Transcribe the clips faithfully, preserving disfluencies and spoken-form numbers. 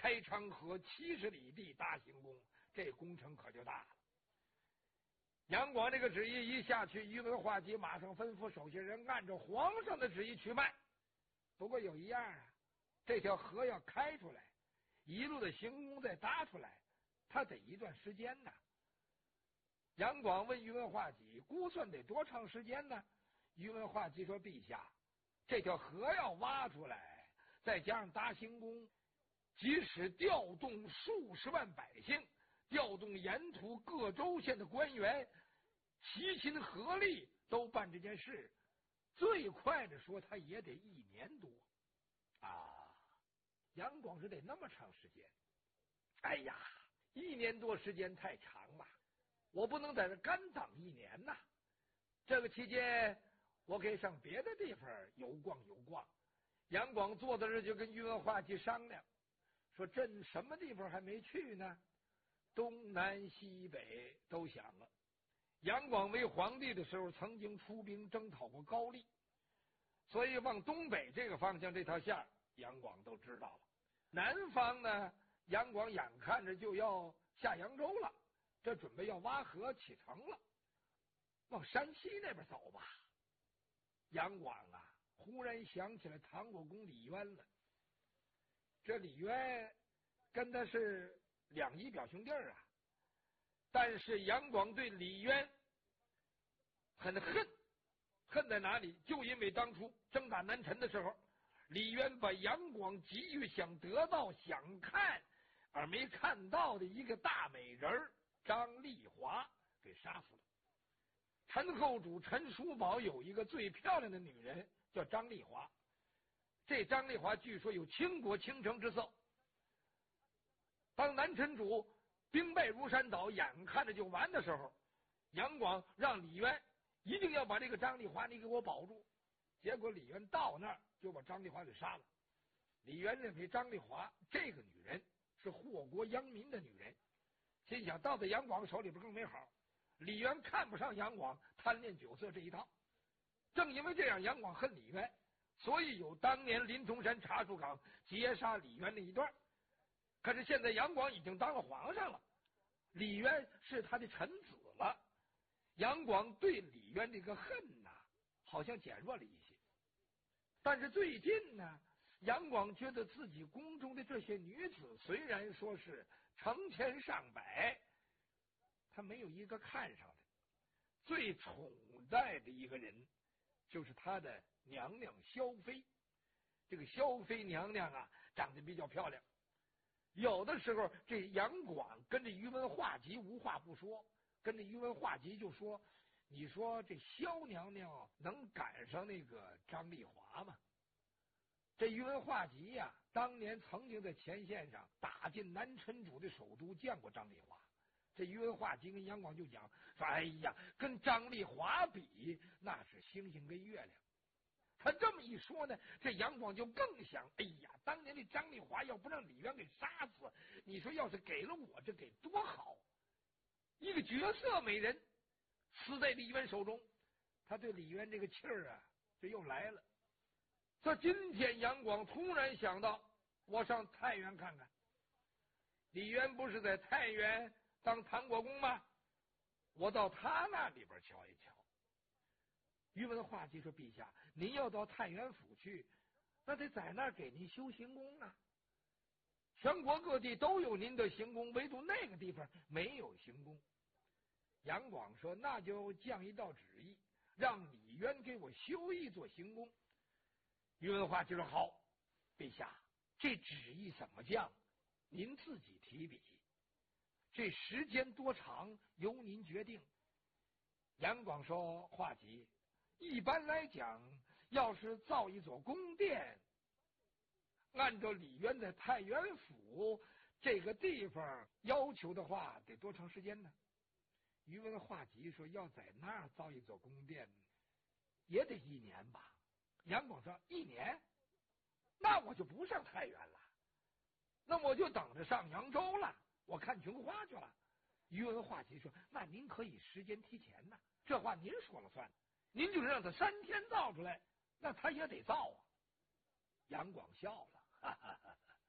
开昌河七十里地大行宫，这工程可就大了。杨广这个旨意一下去，宇文化及马上吩咐手下人按照皇上的旨意去办。不过有一样啊，这条河要开出来，一路的行宫再搭出来，他得一段时间呢。杨广问宇文化及估算得多长时间呢？宇文化及说：陛下，这条河要挖出来，再加上搭行宫，即使调动数十万百姓，调动沿途各州县的官员，齐心合力都办这件事，最快的说他也得一年多啊！杨广是得那么长时间。哎呀，一年多时间太长了，我不能在这干等一年呐。这个期间我可以上别的地方游逛游逛。杨广坐在这就跟宇文化及商量，说朕什么地方还没去呢？东南西北都想了。杨广为皇帝的时候曾经出兵征讨过高丽，所以往东北这个方向这条线杨广都知道了。南方呢，杨广眼看着就要下扬州了，这准备要挖河启程了，往山西那边走吧。杨广啊，忽然想起来唐国公李渊了。这李渊跟他是两姨表兄弟啊，但是杨广对李渊很恨，恨在哪里？就因为当初征打南陈的时候，李渊把杨广急于想得到、想看而没看到的一个大美人张丽华给杀死了。陈后主陈叔宝有一个最漂亮的女人叫张丽华，这张丽华据说有倾国倾城之色。当南陈主兵败如山倒，眼看着就完的时候，杨广让李渊一定要把这个张丽华你给我保住。结果李渊到那儿就把张丽华给杀了。李渊认为张丽华这个女人是祸国殃民的女人，心想到在杨广手里边更没好。李渊看不上杨广贪恋酒色这一套，正因为这样，杨广恨李渊，所以有当年林冲山查处岗劫杀李渊那一段。可是现在杨广已经当了皇上了，李渊是他的臣子了，杨广对李渊这个恨呐、啊，好像减弱了一些。但是最近呢，杨广觉得自己宫中的这些女子虽然说是成千上百，他没有一个看上的。最宠爱的一个人就是他的娘娘萧妃。这个萧妃娘娘啊，长得比较漂亮。有的时候这杨广跟着宇文化及无话不说，跟着宇文化及就说，你说这萧娘娘能赶上那个张丽华吗？这宇文化及呀、啊，当年曾经在前线上打进南陈主的首都，见过张丽华。这宇文化及跟杨广就讲说，哎呀，跟张丽华比，那是星星跟月亮。他这么一说呢，这杨广就更想，哎呀，当年的张丽华要不让李渊给杀死，你说要是给了我，这得多好！一个绝色美人死在李渊手中，他对李渊这个气儿啊，就又来了。这今天杨广突然想到，我上太原看看。李渊不是在太原当唐国公吗？我到他那里边瞧一瞧。宇文化及说，陛下，您要到太原府去，那得在那儿给您修行宫啊。全国各地都有您的行宫，唯独那个地方没有行宫。杨广说，那就降一道旨意，让李渊给我修一座行宫。宇文化及说，好，陛下，这旨意怎么降，您自己提笔，这时间多长由您决定。杨广说，化及，一般来讲，要是造一座宫殿，按照李渊在太原府这个地方要求的话，得多长时间呢？宇文化及说，要在那儿造一座宫殿，也得一年吧。杨广说，一年？那我就不上太原了，那我就等着上扬州了，我看琼花去了。宇文化及说，那您可以时间提前呢，这话您说了算。您就是让他三天造出来，那他也得造啊。杨广笑了，哈哈哈哈，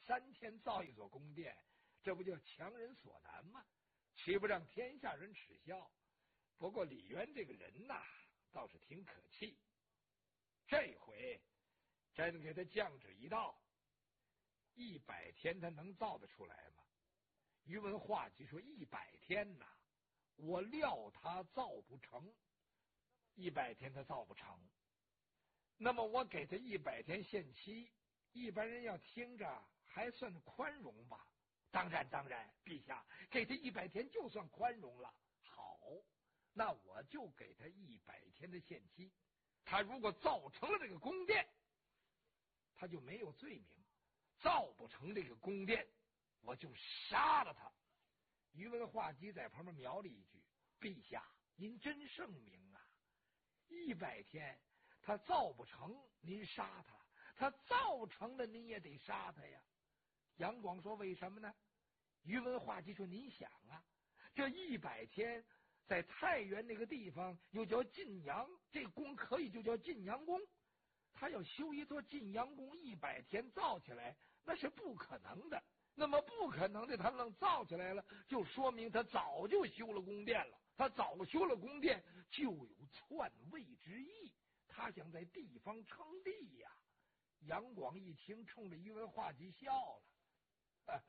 三天造一座宫殿，这不叫强人所难吗？岂不让天下人耻笑？不过李渊这个人呐，倒是挺可气。这回真给他降旨一道，一百天他能造得出来吗？宇文化及说：“一百天呐，我料他造不成。一百天他造不成，那么我给他一百天限期，一般人要听着还算宽容吧？当然，当然，陛下给他一百天就算宽容了。好，那我就给他一百天的限期。他如果造成了这个宫殿，他就没有罪名；造不成这个宫殿，我就杀了他。”宇文化及在旁边瞄了一句：“陛下，您真圣明啊！一百天他造不成，您杀他；他造成了，您也得杀他呀。”杨广说：“为什么呢？”宇文化及说：“您想啊，这一百天在太原那个地方又叫晋阳，这宫可以就叫晋阳宫。他要修一座晋阳宫，一百天造起来，那是不可能的。那么不可能的，他能造起来了，就说明他早就修了宫殿了。他早修了宫殿，就有篡位之意。他想在地方称帝呀。”杨广一听，冲着宇文化及笑了：“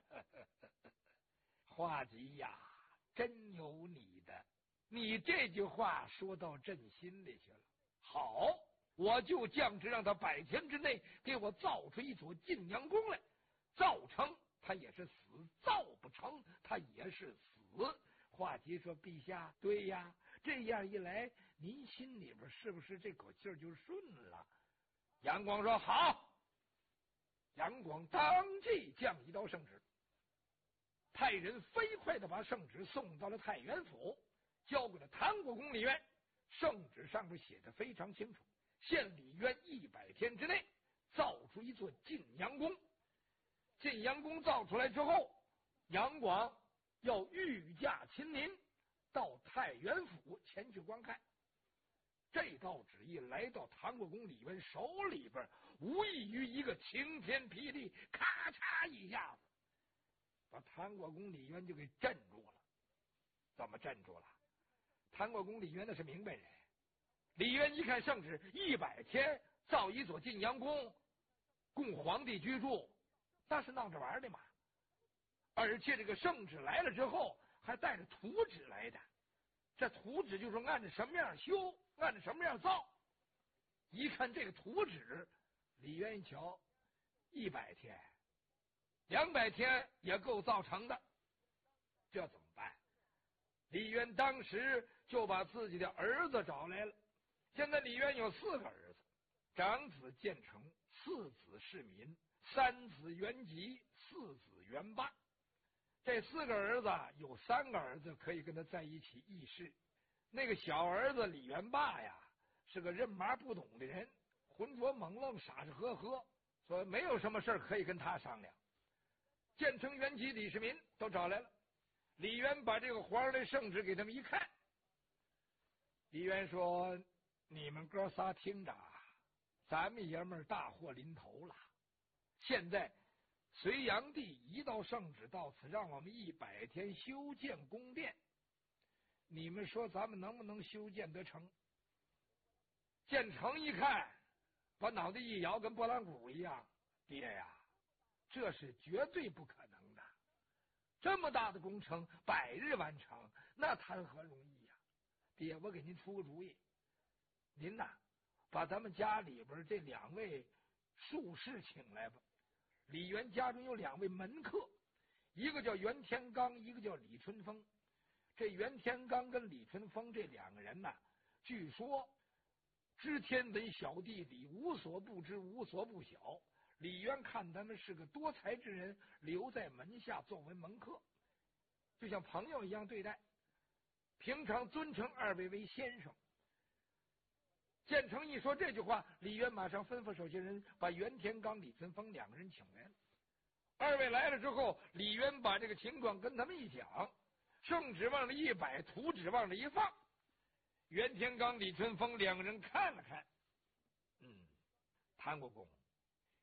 化及呀，真有你的！你这句话说到朕心里去了。好，我就降旨让他百天之内给我造出一座晋阳宫来。造成他也是死，造不成他也是死。”化及说：“陛下，对呀，这样一来，您心里边是不是这口气就顺了？”杨广说：“好。”杨广当即降一道圣旨，派人飞快的把圣旨送到了太原府，交给了唐国公李渊。圣旨上面写的非常清楚，限李渊一百天之内造出一座晋阳宫。晋阳宫造出来之后，杨广要御驾亲临到太原府前去观看。这道旨意来到唐国公李渊手里边，无异于一个晴天霹雳，咔嚓一下子把唐国公李渊就给镇住了。怎么镇住了？唐国公李渊那是明白人，李渊一看圣旨，一百天造一所晋阳宫，供皇帝居住，那是闹着玩的嘛。而且这个圣旨来了之后，还带着图纸来的。这图纸就是按照什么样修，按照什么样造。一看这个图纸，李渊一瞧，一百天、两百天也够造成的，这怎么办？李渊当时就把自己的儿子找来了。现在李渊有四个儿子：长子建成，次子世民，三子元吉，四子元霸。这四个儿子有三个儿子可以跟他在一起议事。那个小儿子李元霸呀，是个认麻不懂的人，浑浊猛愣，傻傻呵呵，所以没有什么事可以跟他商量。建成、元吉、李世民都找来了。李渊把这个皇上的圣旨给他们一看，李渊说：“你们哥仨听着啊，咱们爷们儿大祸临头了。现在隋炀帝一道圣旨到此，让我们一百天修建宫殿，你们说咱们能不能修建得成？”建成一看，把脑袋一摇，跟拨浪鼓一样：“爹呀，这是绝对不可能的！这么大的工程，百日完成，那谈何容易呀！爹，我给您出个主意，您呐，把咱们家里边这两位术士请来吧。李渊家中有两位门客，一个叫袁天罡，一个叫李春风。这袁天罡跟李春风这两个人呐，据说知天文晓地理，无所不知，无所不晓。李渊看他们是个多才之人，留在门下作为门客，就像朋友一样对待，平常尊称二位为先生。建成一说这句话，李渊马上吩咐手下人把袁天罡、李春风两个人请来了。二位来了之后，李渊把这个情况跟他们一讲，圣旨往这一摆，图纸往这一放。袁天罡、李春风两个人看了看，嗯，谭国公，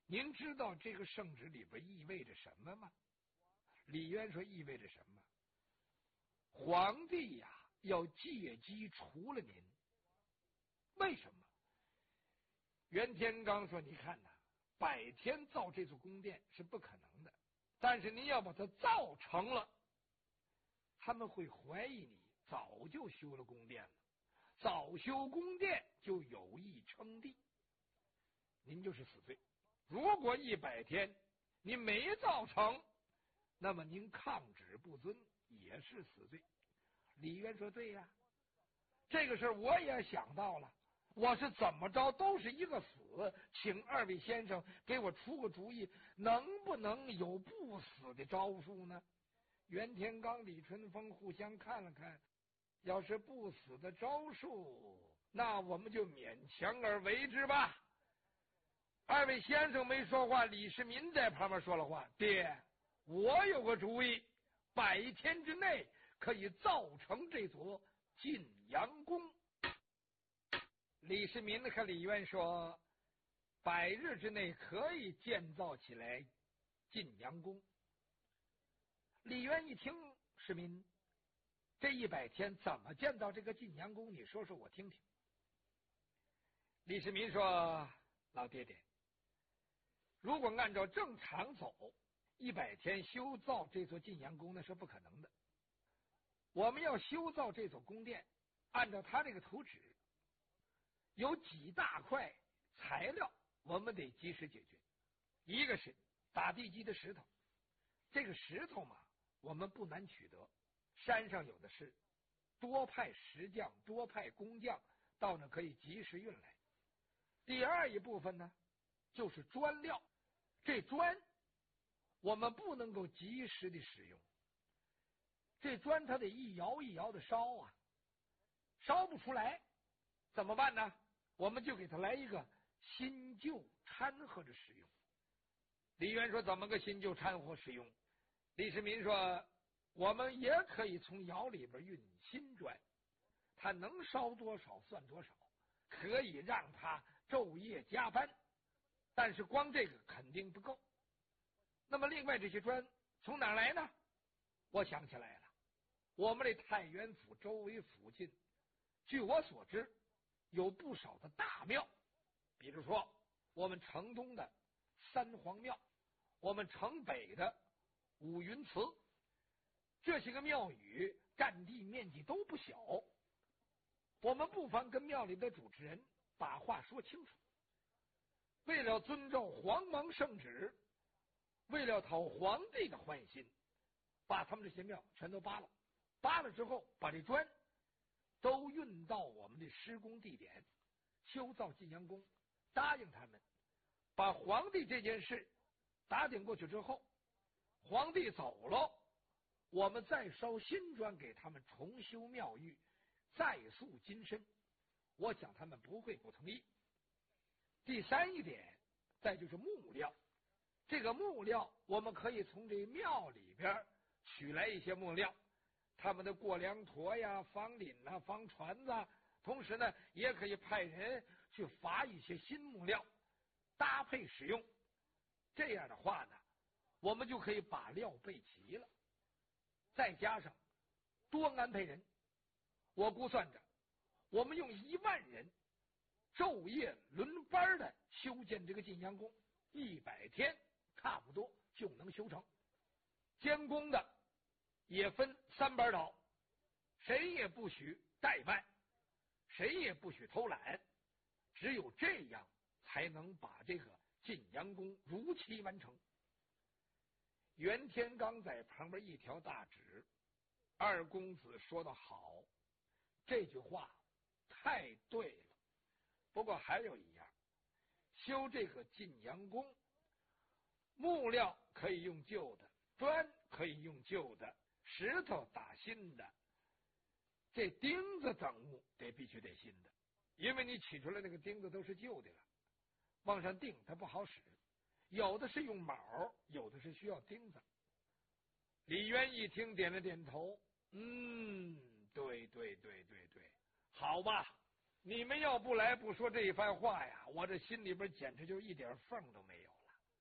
您知道这个圣旨里边意味着什么吗？李渊说意味着什么？皇帝呀、啊、要借机除了您。为什么？袁天罡说你看呐、啊，百天造这座宫殿是不可能的，但是您要把它造成了，他们会怀疑你早就修了宫殿了，早修宫殿就有意称帝，您就是死罪。如果一百天您没造成，那么您抗旨不遵也是死罪。李渊说对呀，这个事儿我也想到了，我是怎么着都是一个死，请二位先生给我出个主意，能不能有不死的招数呢？袁天罡、李春风互相看了看，要是不死的招数，那我们就勉强而为之吧。二位先生没说话，李世民在旁边说了话：爹，我有个主意，百天之内可以造成这座晋阳宫。李世民和李渊说，百日之内可以建造起来晋阳宫。李渊一听，世民，这一百天怎么建造这个晋阳宫？你说说我听听。李世民说，老爹爹，如果按照正常走，一百天修造这座晋阳宫那是不可能的。我们要修造这座宫殿，按照他这个图纸，有几大块材料我们得及时解决。一个是打地基的石头，这个石头嘛，我们不难取得，山上有的是，多派石匠多派工匠到那可以及时运来。第二一部分呢，就是砖料，这砖我们不能够及时的使用，这砖它得一窑一窑的烧啊，烧不出来怎么办呢？我们就给它来一个新旧掺和着使用。李渊说怎么个新旧掺和使用？李世民说我们也可以从窑里边运新砖，它能烧多少算多少，可以让它昼夜加班，但是光这个肯定不够。那么另外这些砖从哪儿来呢？我想起来了，我们这太原府周围附近，据我所知有不少的大庙，比如说我们城东的三皇庙，我们城北的五云祠，这些个庙宇占地面积都不小，我们不妨跟庙里的主持人把话说清楚，为了遵照皇王圣旨，为了讨皇帝的欢心，把他们这些庙全都扒了，扒了之后把这砖都运到我们的施工地点，修造晋阳宫。答应他们，把皇帝这件事打点过去之后，皇帝走了，我们再烧新砖给他们重修庙宇，再塑金身。我想他们不会不同意。第三一点，再就是木料，这个木料我们可以从这庙里边取来一些木料，他们的过梁橐呀、房檩啊、房船子，同时呢也可以派人去伐一些新木料搭配使用。这样的话呢，我们就可以把料备齐了，再加上多安排人，我估算着我们用一万人昼夜轮班的修建这个晋阳宫，一百天差不多就能修成。监工的也分三班倒，谁也不许怠慢，谁也不许偷懒，只有这样才能把这个晋阳宫如期完成。袁天罡在旁边一条大指，二公子说得好，这句话太对了。不过还有一样，修这个晋阳宫，木料可以用旧的，砖可以用旧的，石头打新的，这钉子等物得必须得新的，因为你取出来那个钉子都是旧的了，往上钉它不好使，有的是用铆，有的是需要钉子。李渊一听点了点头，嗯，对对对对对，好吧，你们要不来不说这一番话呀，我这心里边简直就一点缝都没有了。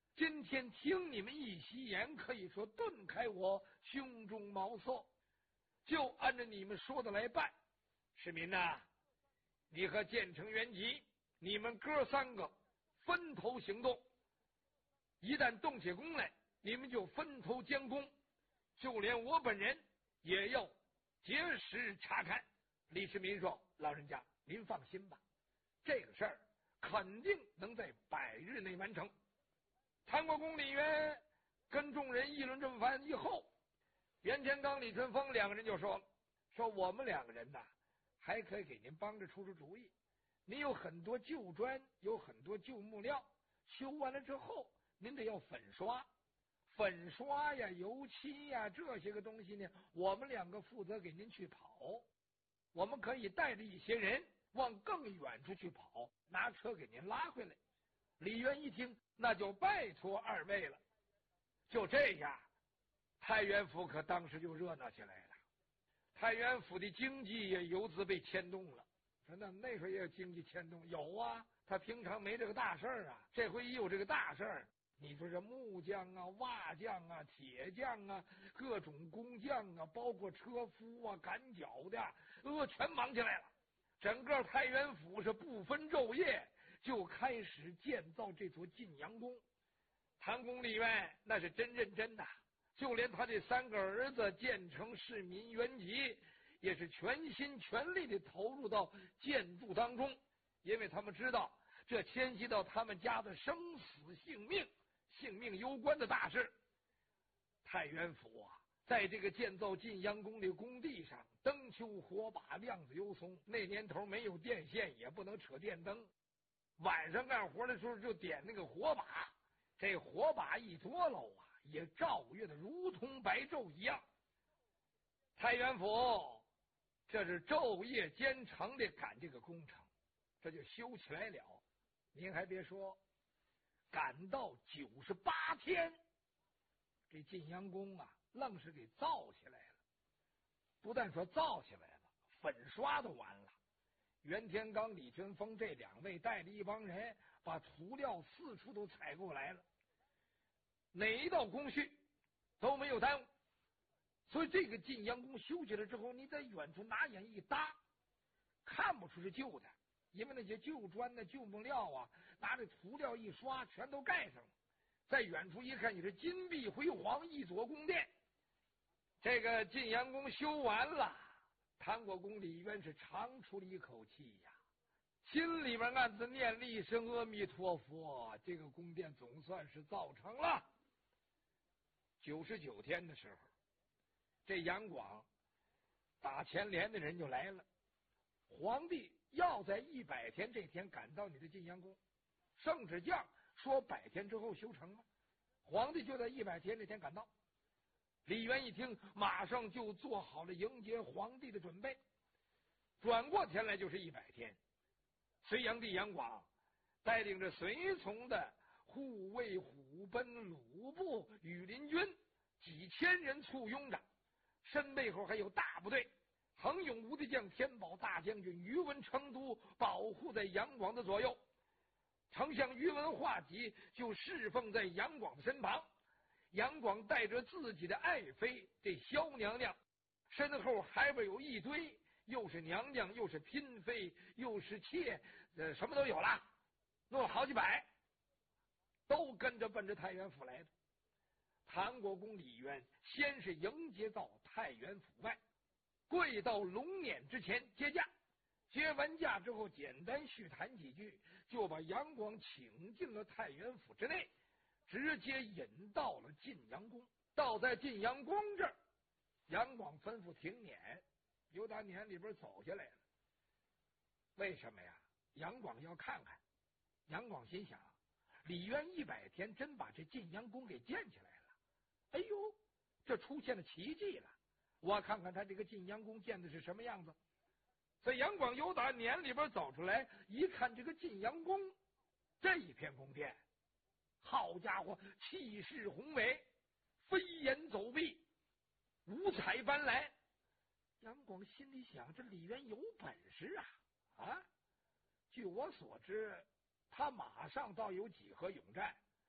今天听你们一席言，可以说顿开我胸中茅塞，就按照你们说的来办。市民呐、啊，你和建成元吉，你们哥三个分头行动，一旦动起功来，你们就分头监工，就连我本人也要结实查看。李世民说：“老人家，您放心吧，这个事儿肯定能在百日内完成。”谭国公李渊跟众人议论这么番以后，袁天罡、李春风两个人就说了：“说我们两个人呐，还可以给您帮着出出主意。您有很多旧砖，有很多旧木料，修完了之后，您得要粉刷。粉刷呀、油漆呀这些个东西呢，我们两个负责给您去跑。我们可以带着一些人往更远处去跑，拿车给您拉回来。”李渊一听，那就拜托二位了。就这样，太原府可当时就热闹起来了。太原府的经济也由此被牵动了。说那那时候也有经济牵动，有啊，他平常没这个大事儿啊，这回一有这个大事儿，你说这木匠啊、瓦匠啊、铁匠啊、各种工匠啊，包括车夫啊、赶脚的，呃，全忙起来了。整个太原府是不分昼夜就开始建造这座晋阳宫。谭公李渊那是真认真呐，就连他这三个儿子建成、市民、元吉也是全心全力的投入到建筑当中，因为他们知道这牵系到他们家的生死性命，性命攸关的大事。太原府啊，在这个建造晋阳宫的工地上，灯球火把亮子油松，那年头没有电线，也不能扯电灯，晚上干活的时候就点那个火把，这火把一多喽啊，也照月的如同白昼一样。太原府这是昼夜兼程的赶这个工程，这就修起来了。您还别说，赶到九十八天，这晋阳宫啊愣是给造起来了。不但说造起来了，粉刷都完了。袁天罡、李春风这两位带着一帮人把涂料四处都采购来了，哪一道工序都没有耽误。所以这个晋阳宫修起来之后，你在远处拿眼一搭，看不出是旧的，因为那些旧砖的旧木料啊，拿着涂料一刷，全都盖上了。在远处一看，也是金碧辉煌，一座宫殿。这个晋阳宫修完了，谭国公李渊是长出了一口气呀，心里面暗自念了一声阿弥陀佛，这个宫殿总算是造成了。九十九天的时候，这杨广打前连的人就来了，皇帝要在一百天这天赶到你的晋阳宫，圣旨降说百天之后修成吗？皇帝就在一百天这天赶到。李渊一听，马上就做好了迎接皇帝的准备。转过天来就是一百天，隋炀帝杨广带领着随从的护卫、虎贲、鲁部、羽林军几千人簇拥着，身背后还有大部队，横勇无敌将天宝大将军于文成都保护在杨广的左右。丞相于文化及就侍奉在杨广的身旁。杨广带着自己的爱妃这萧娘娘，身后还边有一堆，又是娘娘又是嫔妃又是妾，呃，什么都有了，弄了好几百，都跟着奔着太原府来的。谭国公李渊先是迎接到太原府外，跪到龙辇之前接驾。接完驾之后，简单叙谈几句，就把杨广请进了太原府之内，直接引到了晋阳宫。到在晋阳宫这儿，杨广吩咐停辇，由打辇里边走下来了。为什么呀？杨广要看看。杨广心想，李渊一百天真把这晋阳宫给建起来了，哎呦，这出现了奇迹了，我看看他这个晋阳宫建的是什么样子。所以杨广由打辇里边走出来，一看这个晋阳宫这一片宫殿，好家伙，气势宏伟，飞檐走壁，五彩斑斓。杨广心里想，这李渊有本事啊啊！据我所知，他马上倒有几合勇战，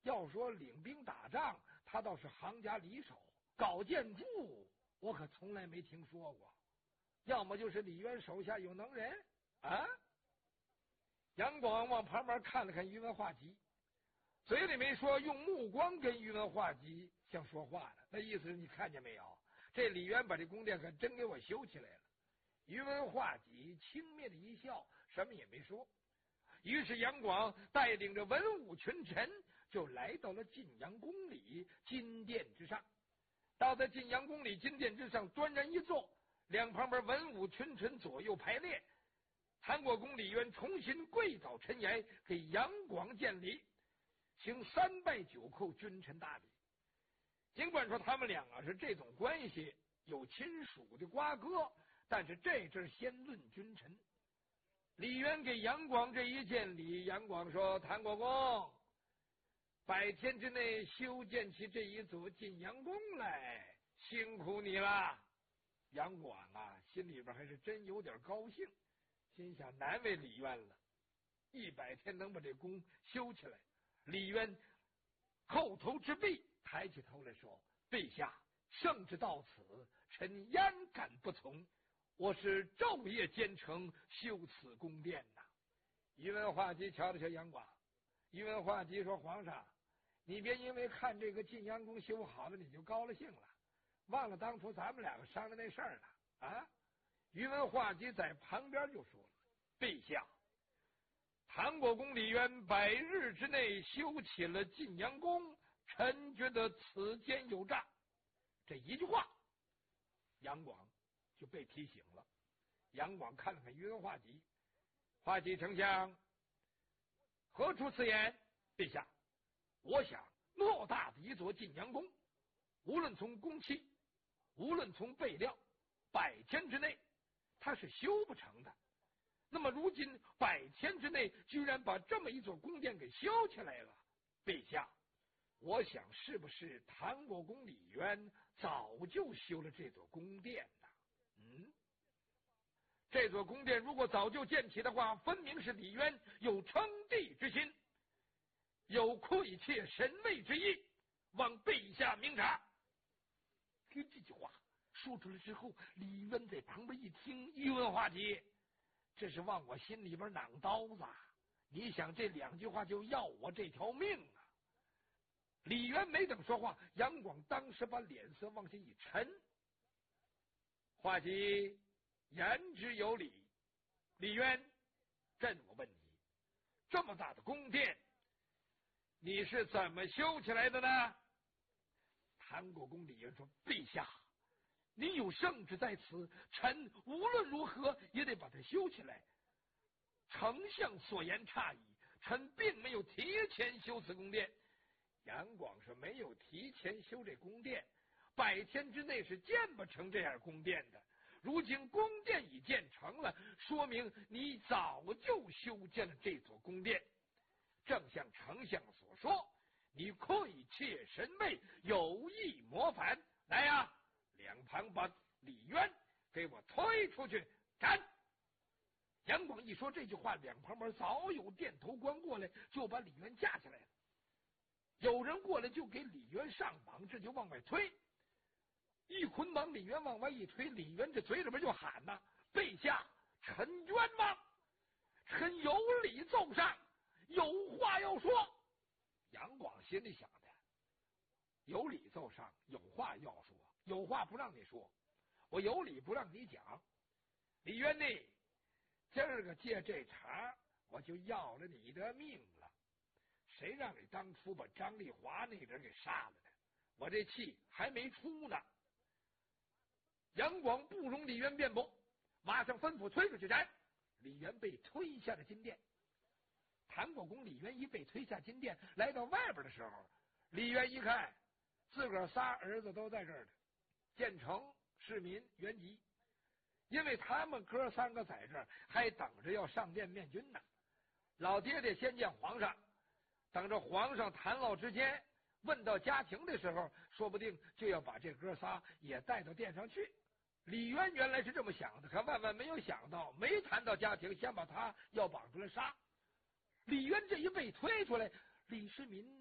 要说领兵打仗，他倒是行家里手，搞建筑我可从来没听说过。要么就是李渊手下有能人啊。杨广往旁边看了看宇文化及，嘴里没说，用目光跟宇文化及像说话呢。那意思是你看见没有，这李渊把这宫殿可真给我修起来了。宇文化及轻蔑的一笑，什么也没说。于是杨广带领着文武群臣就来到了晋阳宫里金殿之上。到在晋阳宫里金殿之上，端然一坐，两旁边文武群臣左右排列。谭国公李渊重新跪倒尘崖，给杨广见礼，行三拜九叩，君臣大礼。尽管说他们两个是这种关系，有亲属的瓜葛，但是这阵先论君臣。李渊给杨广这一见礼，杨广说：“谭国公，百天之内修建起这一座晋阳宫来，辛苦你了。”杨广啊，心里边还是真有点高兴，心想难为李渊了，一百天能把这宫修起来。李渊叩头之毕，抬起头来说：“陛下，圣旨到此，臣焉敢不从？我是昼夜兼程修此宫殿呐。”宇文化及瞧了瞧杨广，宇文化及说：“皇上，你别因为看这个晋阳宫修好了你就高了兴了，忘了当初咱们两个商量那事儿了啊！”宇文化及在旁边就说了：“陛下，谭国公李渊百日之内修起了晋阳宫，臣觉得此间有诈。”这一句话，杨广就被提醒了。杨广看了看宇文化及，化及丞相，何出此言？陛下，我想偌大的一座晋阳宫，无论从工期，无论从备料，百天之内它是修不成的。那么如今百天之内居然把这么一座宫殿给修起来了，陛下，我想是不是谭国公李渊早就修了这座宫殿呢？嗯，这座宫殿如果早就建起的话，分明是李渊有称帝之心，有窥窃神位之意，望陛下明察。听这句话说出来之后，李渊在旁边一听，宇文化及，这是往我心里边攮刀子。你想这两句话就要我这条命啊！李渊没等说话，杨广当时把脸色往下一沉。化及言之有理，李渊，朕我问你，这么大的宫殿，你是怎么修起来的呢？谭国公李渊说：“陛下，你有圣旨在此，臣无论如何也得把它修起来。丞相所言差矣，臣并没有提前修此宫殿。”杨广说：“没有提前修这宫殿，百天之内是建不成这样宫殿的。如今宫殿已建成了，说明你早就修建了这座宫殿。正像丞相所说，你窥窃神位，有意谋反。来呀，两旁把李渊给我推出去斩！”杨广一说这句话，两旁边早有电头官过来，就把李渊架起来了。有人过来就给李渊上绑，这就往外推。一捆绑李渊往外一推，李渊这嘴里边就喊呐：“陛下，臣冤枉，臣有礼奏上，有话要说。”杨广心里想的，有礼奏上，有话要说，有话不让你说，我有理不让你讲。李渊呢，今儿个借这茬，我就要了你的命了。谁让你当初把张丽华那人给杀了呢？我这气还没出呢。杨广不容李渊辩驳，马上吩咐推出去斩。李渊被推下了金殿。谭国公李渊一被推下金殿，来到外边的时候，李渊一看自个儿仨儿子都在这儿呢，建成、市民、元吉，因为他们哥三个在这儿还等着要上殿面君呢。老爹爹先见皇上，等着皇上谈唠之间问到家庭的时候，说不定就要把这哥仨也带到殿上去。李渊原来是这么想的，可万万没有想到，没谈到家庭，先把他要绑出来杀。李渊这一被推出来，李世民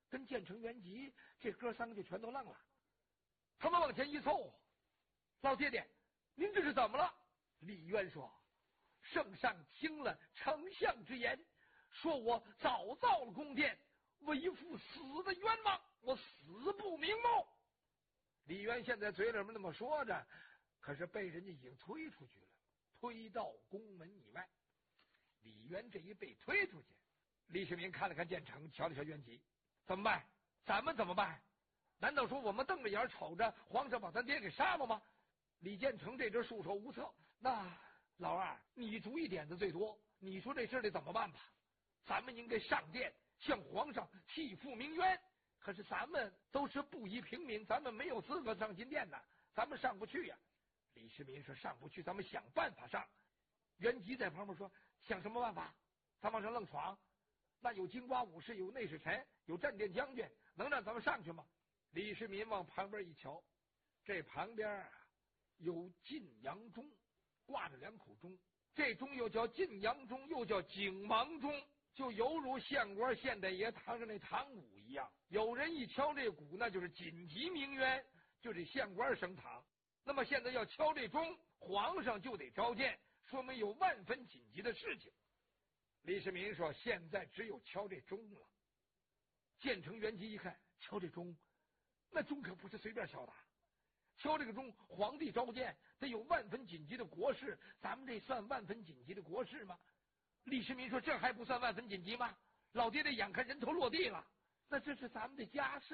跟建成、元吉这哥三个就全都愣了。他们往前一凑，老爹爹，您这是怎么了？李渊说：“圣上听了丞相之言，说我早造了宫殿，为父死的冤枉，我死不瞑目。”李渊现在嘴里面那么说着，可是被人家已经推出去了，推到宫门以外。李渊这一被推出去，李世民看了看建成，瞧了瞧元吉，怎么办？咱们怎么办？难道说我们瞪着眼瞅着皇上把咱爹给杀了吗？李建成这阵束手无策。那老二，你主意点子最多，你说这事得怎么办吧？咱们应该上殿向皇上替父鸣冤，可是咱们都是布衣平民，咱们没有资格上金殿的，咱们上不去呀。李世民说：“上不去，咱们想办法上。”元吉在旁边说：“想什么办法？咱往上愣闯？那有金瓜武士，有内侍臣，有镇殿将军，能让咱们上去吗？”李世民往旁边一瞧，这旁边啊有晋阳钟，挂着两口钟，这钟又叫晋阳钟，又叫景王钟，就犹如县官县太爷堂上那堂鼓一样。有人一敲这鼓，那就是紧急鸣冤，就这县官升堂。那么现在要敲这钟，皇上就得召见，说明有万分紧急的事情。李世民说：“现在只有敲这钟了。”建成、元吉一看，敲这钟，那钟可不是随便敲的，敲这个钟，皇帝召见，得有万分紧急的国事，咱们这算万分紧急的国事吗？李世民说：“这还不算万分紧急吗？老爹爹眼看人头落地了，那这是咱们的家事。”